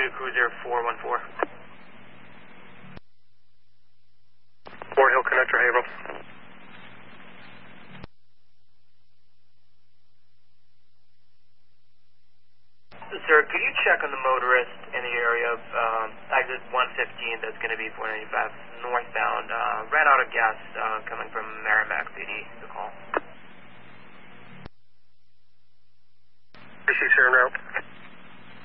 to Cruiser 414. Fort Hill Connector, Haverhill. Sir, could you check on the motorist in the area of exit 115 that's going to be 495 northbound? Ran out of gas coming from Merrimack PD, the call. 36 en route.